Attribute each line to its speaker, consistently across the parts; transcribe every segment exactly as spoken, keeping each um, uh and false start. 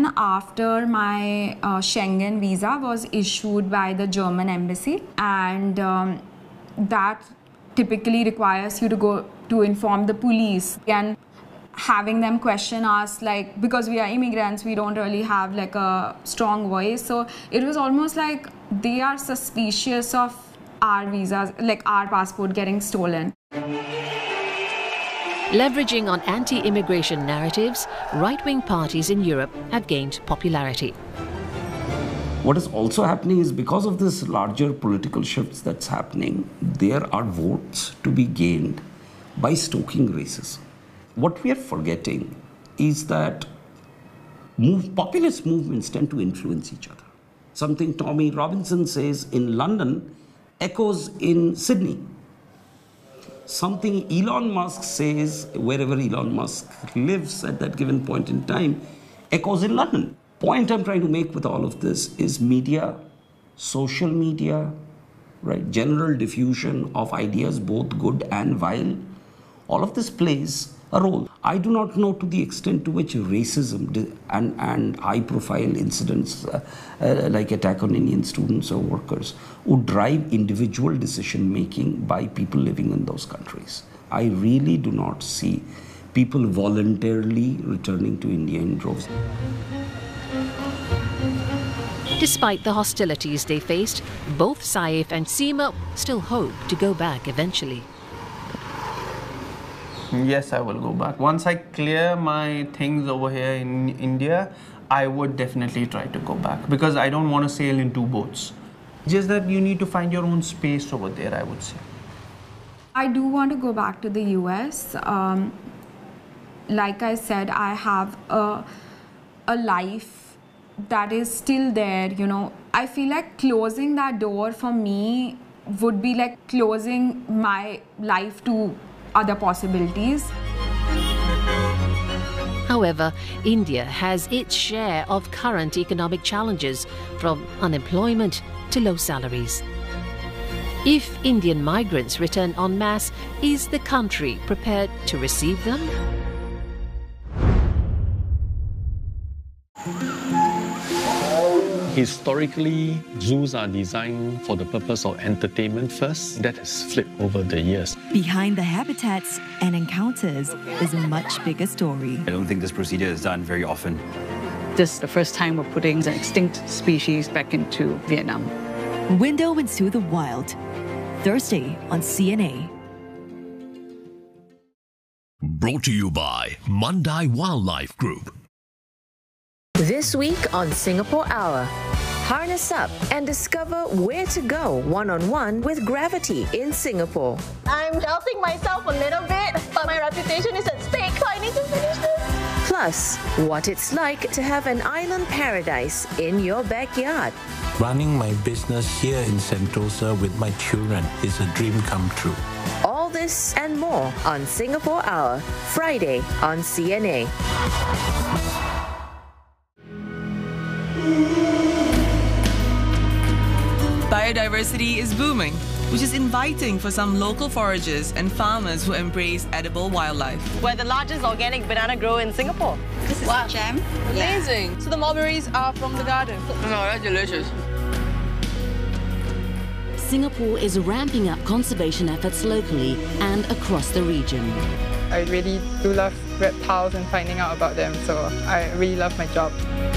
Speaker 1: soon after my uh, Schengen visa was issued by the German embassy, and um, that typically requires you to go to inform the police and having them question us, like, because we are immigrants, we don't really have like a strong voice. So it was almost like they are suspicious of our visas, like our passport getting stolen.
Speaker 2: Leveraging on anti-immigration narratives, right-wing parties in Europe have gained popularity.
Speaker 3: What is also happening is, because of this larger political shifts that's happening, there are votes to be gained by stoking racism. What we are forgetting is that move, populist movements tend to influence each other. Something Tommy Robinson says in London echoes in Sydney. Something Elon Musk says wherever Elon Musk lives at that given point in time echoes in London. Point I'm trying to make with all of this is media, social media, right? General diffusion of ideas, both good and vile. All of this plays a role. I do not know to the extent to which racism and, and high-profile incidents uh, uh, like attack on Indian students or workers would drive individual decision-making by people living in those countries. I really do not see people voluntarily returning to India in droves.
Speaker 2: Despite the hostilities they faced, both Saif and Seema still hope to go back eventually.
Speaker 4: Yes, I will go back. Once I clear my things over here in India, I would definitely try to go back, because I don't want to sail in two boats. Just that you need to find your own space over there, I would say.
Speaker 1: I do want to go back to the U S. Um, like I said, I have a, a life that is still there, you know. I feel like closing that door for me would be like closing my life to other possibilities.
Speaker 2: However, India has its share of current economic challenges, from unemployment to low salaries. If Indian migrants return en masse, is the country prepared to receive them?
Speaker 5: Historically, zoos are designed for the purpose of entertainment first. That has flipped over the years.
Speaker 6: Behind the habitats and encounters is a much bigger story.
Speaker 7: I don't think this procedure is done very often.
Speaker 8: This is the first time we're putting an extinct species back into Vietnam.
Speaker 6: Window into the Wild, Thursday on C N A.
Speaker 9: Brought to you by Mandai Wildlife Group.
Speaker 10: This week on Singapore Hour, harness up and discover where to go one-on-one with gravity in Singapore.
Speaker 11: I'm doubting myself a little bit, but my reputation is at stake, so I need to finish this.
Speaker 10: Plus, what it's like to have an island paradise in your backyard.
Speaker 12: Running my business here in Sentosa with my children is a dream come true.
Speaker 10: All this and more on Singapore Hour, Friday on C N A.
Speaker 13: Biodiversity is booming, which is inviting for some local foragers and farmers who embrace edible wildlife.
Speaker 11: We're the largest organic banana grower in Singapore.
Speaker 14: This is
Speaker 11: wow.
Speaker 14: a gem.
Speaker 11: Amazing.
Speaker 14: Yeah.
Speaker 11: So the mulberries are from the garden.
Speaker 14: No, that's delicious.
Speaker 15: Singapore is ramping up conservation efforts locally and across the region.
Speaker 16: I really do love reptiles and finding out about them, so I really love my job.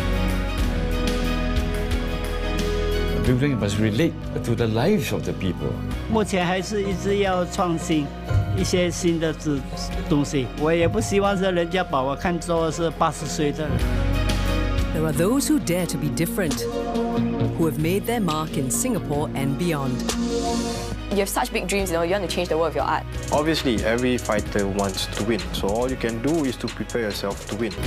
Speaker 17: Building must relate to the lives of the people.
Speaker 18: 目前还是一直要创新一些新的东西。我也不希望是人家把我看作是八十岁的人。
Speaker 19: There are those who dare to be different, who have made their mark in Singapore and beyond.
Speaker 20: You have such big dreams, you know, you want to change the world with your art.
Speaker 21: Obviously, every fighter wants to win, so all you can do is to prepare yourself to win.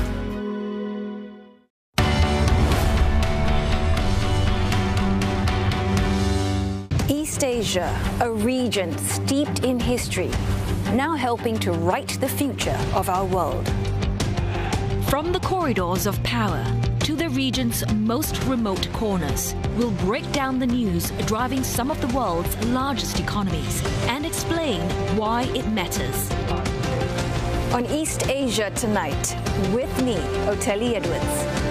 Speaker 10: East Asia, a region steeped in history, now helping to write the future of our world.
Speaker 22: From the corridors of power to the region's most remote corners, we'll break down the news driving some of the world's largest economies and explain why it matters.
Speaker 10: On East Asia Tonight, with me, Oteli Edwards.